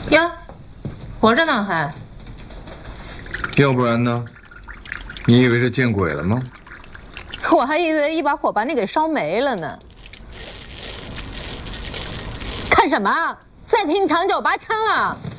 呀，活着呢还？ 要不然呢？你以为是见鬼了吗？ 我还以为一把火把你给烧没了呢。看什么？再听你抢9、8枪了？